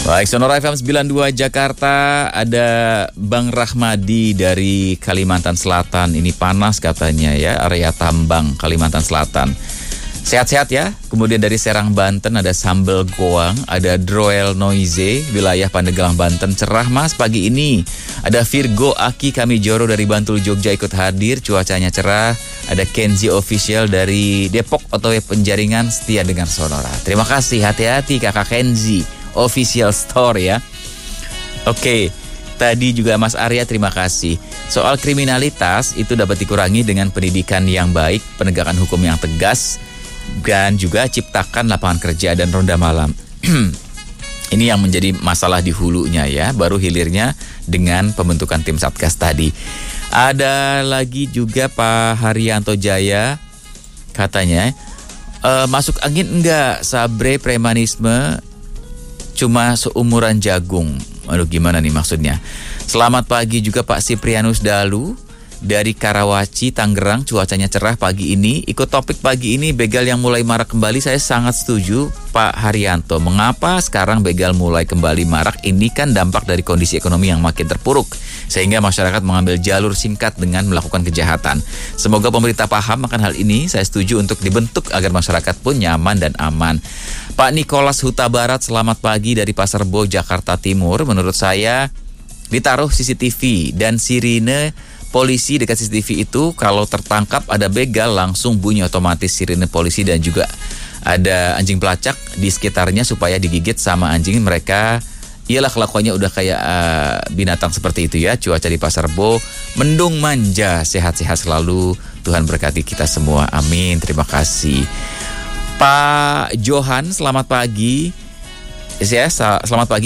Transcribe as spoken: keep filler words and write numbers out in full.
Baik, Sonora F M sembilan puluh dua Jakarta, ada Bang Rahmadi dari Kalimantan Selatan. Ini panas katanya ya, area tambang Kalimantan Selatan. Sehat-sehat ya. Kemudian dari Serang Banten ada Sambal Goang, ada Droel Noize, wilayah Pandeglang Banten. Cerah Mas pagi ini. Ada Virgo Aki Kamijoro dari Bantul Jogja ikut hadir, cuacanya cerah. Ada Kenzi Official dari Depok O T W Penjaringan, setia dengar Sonora. Terima kasih, hati-hati Kakak Kenzi Official Store ya. Oke, tadi juga Mas Arya terima kasih. Soal kriminalitas itu dapat dikurangi dengan pendidikan yang baik, penegakan hukum yang tegas, dan juga ciptakan lapangan kerja dan ronda malam. Ini yang menjadi masalah di hulunya ya, baru hilirnya dengan pembentukan tim Satgas tadi. Ada lagi juga Pak Haryanto Jaya, katanya, e, masuk angin enggak sabre premanisme cuma seumuran jagung. Aduh, gimana nih maksudnya? Selamat pagi juga Pak Siprianus Dalu dari Karawaci, Tangerang. Cuacanya cerah pagi ini. Ikut topik pagi ini, begal yang mulai marak kembali. Saya sangat setuju Pak Haryanto. Mengapa sekarang begal mulai kembali marak? Ini kan dampak dari kondisi ekonomi yang makin terpuruk, sehingga masyarakat mengambil jalur singkat dengan melakukan kejahatan. Semoga pemerintah paham akan hal ini. Saya setuju untuk dibentuk agar masyarakat pun nyaman dan aman. Pak Nikolas Huta Barat, selamat pagi dari Pasar Bo, Jakarta Timur. Menurut saya ditaruh C C T V dan sirine polisi dekat C C T V itu, kalau tertangkap ada begal langsung bunyi otomatis sirine polisi, dan juga ada anjing pelacak di sekitarnya supaya digigit sama anjing mereka. Iyalah, kelakuannya udah kayak uh, binatang seperti itu ya. Cuaca di Pasar Bo mendung manja, sehat-sehat selalu. Tuhan berkati kita semua, amin. Terima kasih. Pak Johan, selamat pagi. Ya, selamat pagi